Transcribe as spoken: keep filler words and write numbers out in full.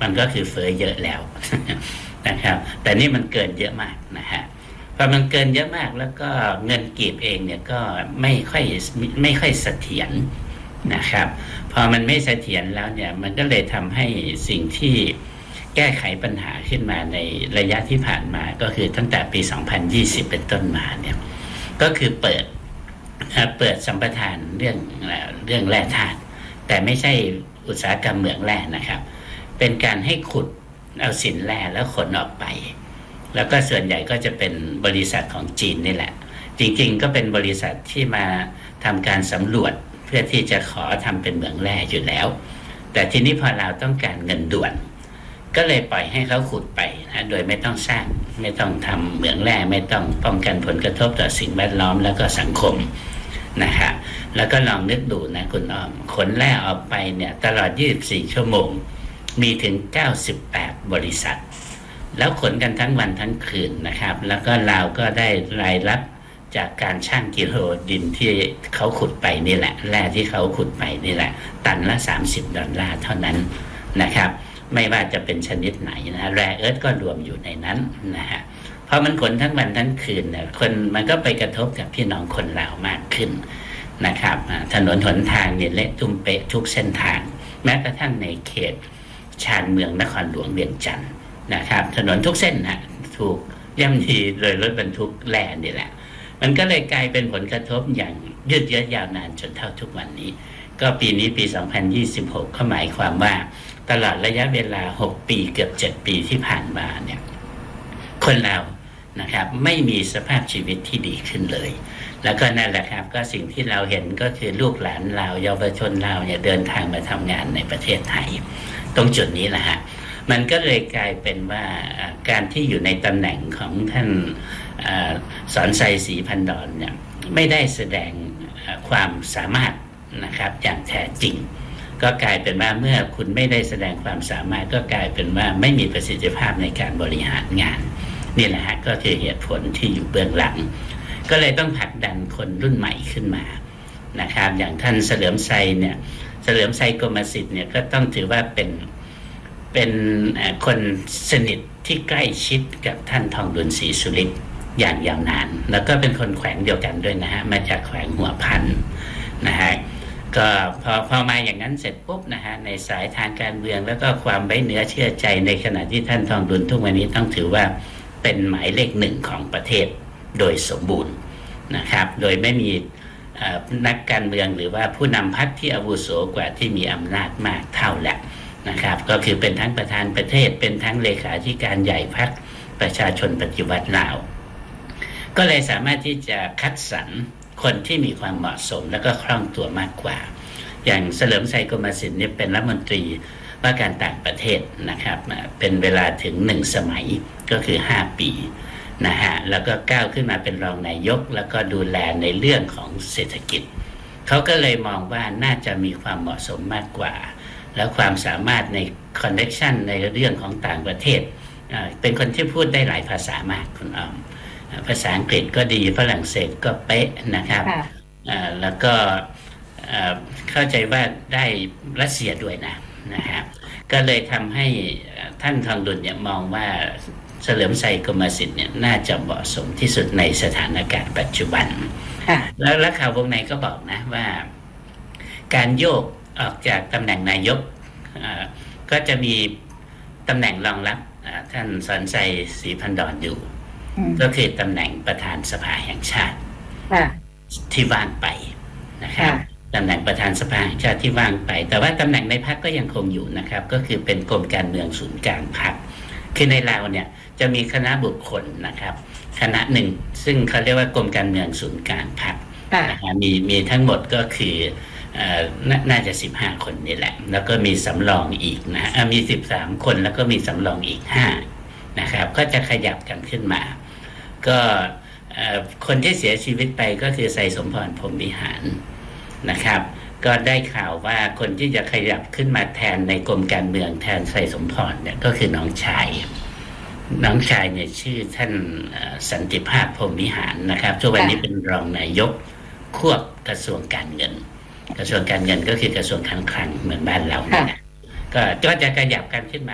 มันก็คือเฟ้อเยอะแล้ว นะครับแต่นี่มันเกินเยอะมากนะฮะพอมันเกินเยอะมากแล้วก็เงินกีบเองเนี่ยก็ไม่ค่อยไม่ค่อยเสถียรนะครับพอมันไม่เสถียรแล้วเนี่ยมันก็เลยทำให้สิ่งที่แก้ไขปัญหาขึ้นมาในระยะที่ผ่านมาก็คือตั้งแต่ปีสองพันยี่สิบเป็นต้นมาเนี่ยก็คือเปิดเปิดสัมปทานเรื่องเรื่องแร่ธาตุแต่ไม่ใช่อุตสาหกรรมเหมืองแร่นะครับเป็นการให้ขุดเอาสินแร่แล้วขนออกไปแล้วก็ส่วนใหญ่ก็จะเป็นบริษัทของจีนนี่แหละจริงๆก็เป็นบริษัทที่มาทำการสำรวจเพื่อที่จะขอทำเป็นเหมืองแร่อยู่แล้วแต่ทีนี้พอเราต้องการเงินด่วนก็เลยปล่อยให้เขาขุดไปนะโดยไม่ต้องสร้างไม่ต้องทำเหมืองแร่ไม่ต้องป้องกันผลกระทบต่อสิ่งแวดล้อมแล้วก็สังคมนะคะแล้วก็ลองนึกดูนะคุณอ้อมขนแร่ออกไปเนี่ยตลอดยี่สิบสี่ชั่วโมงมีถึงเก้าสิบแปดบริษัทแล้วขนกันทั้งวันทั้งคืนนะครับแล้วก็เราก็ได้รายรับจากการชั่งกิโลดินที่เขาขุดไปนี่แหละแร่ที่เขาขุดไปนี่แหละตันละสามสิบดอลลาร์เท่านั้นนะครับไม่ว่าจะเป็นชนิดไหนนะแร่เอิร์ธก็รวมอยู่ในนั้นนะฮะพอมันขนทั้งวันทั้งคืนเนี่ยคนมันก็ไปกระทบกับพี่น้องคนลาวมากขึ้นนะครับถนนหนทางเนี่ยเละตุ้มเป๊ะทุกเส้นทางแม้กระทั่งในเขตชานเมืองนครหลวงเวียงจันทร์นะครับถนนทุกเส้นนะถูกย่ำยีโดยรถบรรทุกแร่นี่แหละมันก็เลยกลายเป็นผลกระทบอย่างยืดเยื้อยาวนานจนเท่าทุกวันนี้ก็ปีนี้ปีสองพันยี่สิบหกก็หมายความว่าตลอดระยะเวลาหกปีเกือบเจ็ดปีที่ผ่านมาเนี่ยคนเรานะครับไม่มีสภาพชีวิตที่ดีขึ้นเลยแล้วก็นั่นแหละครับก็สิ่งที่เราเห็นก็คือลูกหลานเราเยาวชนเราเนี่ยเดินทางมาทำงานในประเทศไทยตรงจุดนี้แหละฮะมันก็เลยกลายเป็นว่าการที่อยู่ในตำแหน่งของท่านสอนไซศรีพันดรเนี่ยไม่ได้แสดงความสามารถนะครับอย่างแท้จริงก็กลายเป็นว่าเมื่อคุณไม่ได้แสดงความสามารถก็กลายเป็นว่าไม่มีประสิทธิภาพในการบริหารงานนี่แหละฮะก็คือเหตุผลที่อยู่เบื้องหลังก็เลยต้องผลักดันคนรุ่นใหม่ขึ้นมานะครับอย่างท่านเฉลิมไซเนี่ยเฉลิมไซกรมสิทธิ์เนี่ยก็ต้องถือว่าเป็นเป็นคนสนิทที่ใกล้ชิดกับท่านทองดุลศรีสุริกอย่างยาวนานแล้วก็เป็นคนแขวงเดียวกันด้วยนะฮะมาจากแขวงหัวพันนะฮะก็พอพอมาอย่างนั้นเสร็จปุ๊บนะฮะในสายทางการเมืองแล้วก็ความไว้เนื้อเชื่อใจในขณะที่ท่านทองดุลทุกวันนี้ต้องถือว่าเป็นหมายเลขหนึ่งของประเทศโดยสมบูรณ์นะครับโดยไม่มีนักการเมืองหรือว่าผู้นำพรรคที่อาวุโสกว่าที่มีอำนาจมากเท่าแหละนะครับก็คือเป็นทั้งประธานประเทศเป็นทั้งเลขาธิการใหญ่พรรคประชาชนปฏิวัติลาวก็เลยสามารถที่จะคัดสรรคนที่มีความเหมาะสมแล้วก็คล่องตัวมากกว่าอย่างเฉลิมชัยกรมสิทธิ์เนี่ยเป็นรัฐมนตรีว่าการต่างประเทศนะครับเป็นเวลาถึงหนึ่งสมัยก็คือห้าปีนะฮะแล้วก็ก้าวขึ้นมาเป็นรองนายกแล้วก็ดูแลในเรื่องของเศรษฐกิจเขาก็เลยมองว่าน่าจะมีความเหมาะสมมากกว่าแล้วความสามารถในคอนเนคชันในเรื่องของต่างประเทศเป็นคนที่พูดได้หลายภาษามากคุณอ้อมภาษาอังกฤษก็ดีฝรั่งเศสก็เป๊ะนะครับแล้วก็เข้าใจว่าได้รัสเซียด้วยนะนะครับก็เลยทำให้ท่านทองดุลเนี่ยมองว่าเฉลิมชัยกรมสิทธิ์เนี่ยน่าจะเหมาะสมที่สุดในสถานการณ์ปัจจุบันแล้วและข่าววงในก็บอกนะว่าการโยกออกจากตำแหน่งนายกก็จะมีตำแหน่งรองรับท่านสอนชัยศรีพันดรอยู่ก็คือตำแหน่งประธานสภาแห่งชาติที่ว่างไปนะครับตำแหน่งประธานสภาแห่งชาติที่ว่างไปแต่ว่าตำแหน่งในพรรคก็ยังคงอยู่นะครับก็คือเป็นกรมการเมืองศูนย์กลางพรรคคือในลาวเนี่ยจะมีคณะบุคคลนะครับคณะหนึ่งซึ่งเขาเรียกว่ากรมการเมืองศูนย์กลางพรรคนะครับมีมีทั้งหมดก็คือน่าจะสิบห้าคนนี่แหละแล้วก็มีสำรองอีกนะมีสิบสามคนแล้วก็มีสำรองอีกห้านะครับก็จะขยับกันขึ้นมาก็คนที่เสียชีวิตไปก็คือไซสมพรพรหมวิหารนะครับก็ได้ข่าวว่าคนที่จะขยับขึ้นมาแทนในกรมการเมืองแทนไซสมพรเนี่ยก็คือน้องชายน้องชายเนี่ยชื่อท่านสันติภาพพรหมวิหารนะครับทุกวันนี้เป็นรองนายกควบกระทรวงการเงินกระทรวงการเงินก็คือกระทรวงการคลังเหมือนบ้านเราเนี่ยก็จะขยับกันขึ้นมา